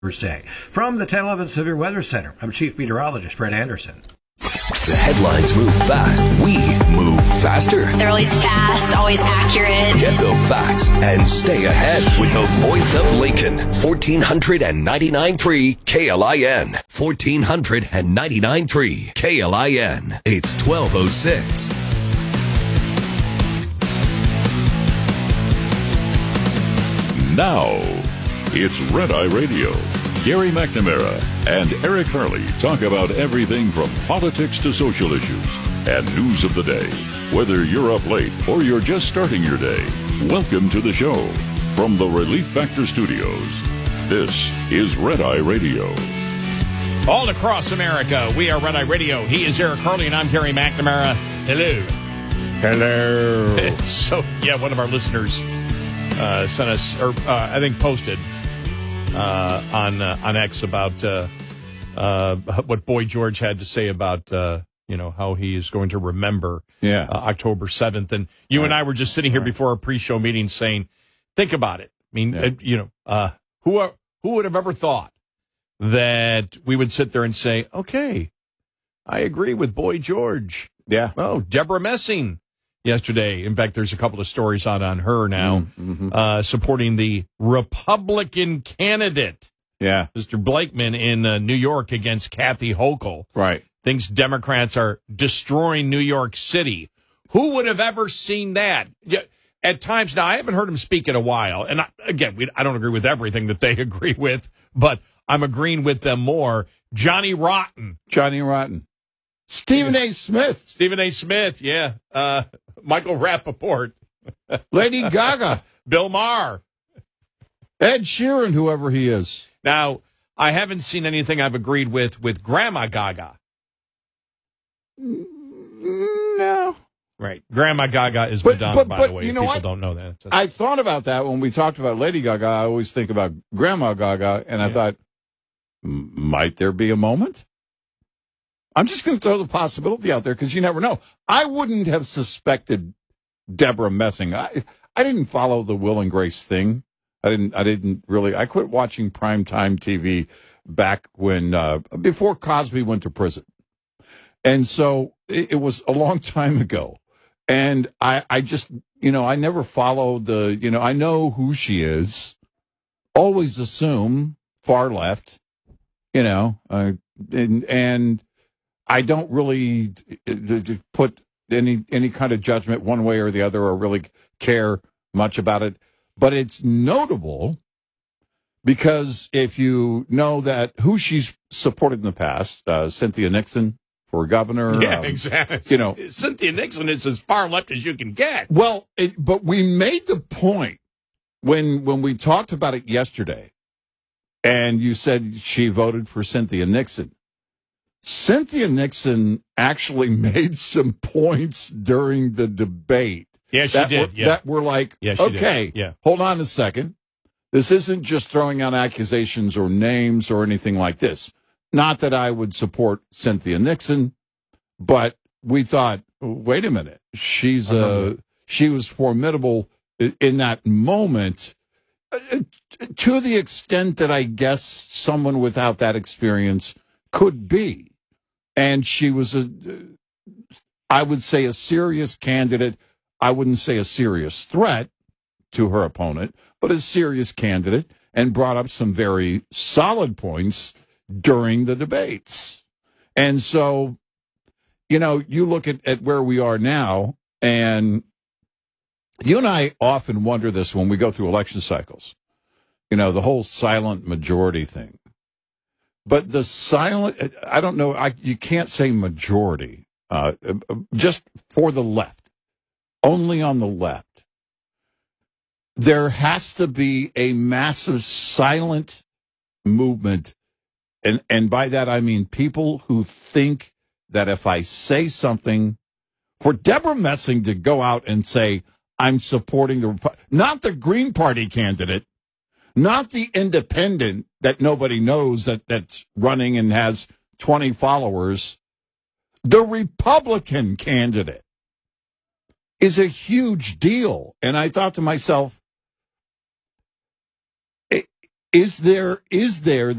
Thursday. From the 1011 Severe Weather Center, I'm Chief Meteorologist Brett Anderson. The headlines move fast. We move faster. They're always fast, always accurate. Get the facts and stay ahead with the voice of Lincoln. 1499.3 KLIN. 1499.3 KLIN. It's 12:06. Now, it's Red Eye Radio. Gary McNamara and Eric Harley talk about everything from politics to social issues and news of the day. Whether you're up late or you're just starting your day, welcome to the show. From the Relief Factor Studios, this is Red Eye Radio. All across America, we are Red Eye Radio. He is Eric Harley, and I'm Gary McNamara. Hello. Hello. So, yeah, one of our listeners sent us, or I think posted on X about what Boy George had to say about how he is going to remember October 7th, and you and I were just sitting here before our pre-show meeting saying, think about it. I mean, who would have ever thought that we would sit there and say, okay, I agree with Boy George. Yeah. Oh, Deborah Messing. Yesterday, in fact, there's a couple of stories out on her now, supporting the Republican candidate, Mr. Blakeman in New York against Kathy Hochul. Right. Thinks Democrats are destroying New York City. Who would have ever seen that? Yeah, at times, now I haven't heard him speak in a while, and I don't agree with everything that they agree with, but I'm agreeing with them more. Johnny Rotten. Stephen A. Smith, yeah. Michael Rappaport. Lady Gaga. Bill Maher. Ed Sheeran, whoever he is. Now, I haven't seen anything I've agreed with Grandma Gaga. No. Right. Grandma Gaga is Madonna, by the way. You know People what? don't know that. I thought about that when we talked about Lady Gaga. I always think about Grandma Gaga, and I thought, might there be a moment? I'm just going to throw the possibility out there because you never know. I wouldn't have suspected Deborah Messing. I didn't follow the Will and Grace thing. I didn't really. I quit watching primetime TV back when before Cosby went to prison, and so it was a long time ago. And I just I never followed the I know who she is. Always assume far left, and I don't really put any kind of judgment one way or the other or really care much about it. But it's notable because if you know that who she's supported in the past, Cynthia Nixon for governor. Yeah, exactly. Cynthia Nixon is as far left as you can get. Well, but we made the point when we talked about it yesterday, and you said she voted for Cynthia Nixon. Cynthia Nixon actually made some points during the debate. Yeah, she did. That were like, okay, hold on a second. This isn't just throwing out accusations or names or anything like this. Not that I would support Cynthia Nixon, but we thought, wait a minute, she was formidable in that moment to the extent that I guess someone without that experience could be. And she was I would say a serious candidate. I wouldn't say a serious threat to her opponent, but a serious candidate, and brought up some very solid points during the debates. And so, you look at where we are now, and you and I often wonder this when we go through election cycles, the whole silent majority thing. But the silent, I don't know, you can't say majority, just for the left, only on the left. There has to be a massive silent movement, and by that I mean people who think that if I say something, for Deborah Messing to go out and say, I'm supporting not the Green Party candidate, not the independent that nobody knows that's running and has 20 followers. The Republican candidate is a huge deal. And I thought to myself, Is there